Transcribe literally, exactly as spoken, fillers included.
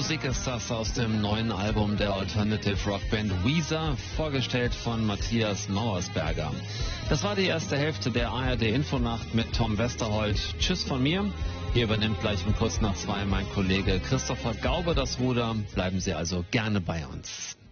Musik ist das aus dem neuen Album der Alternative Rockband Weezer, vorgestellt von Matthias Mauersberger. Das war die erste Hälfte der A R D-Infonacht mit Tom Westerholt. Tschüss von mir. Hier übernimmt gleich um kurz nach zwei mein Kollege Christopher Gaube das Ruder. Bleiben Sie also gerne bei uns.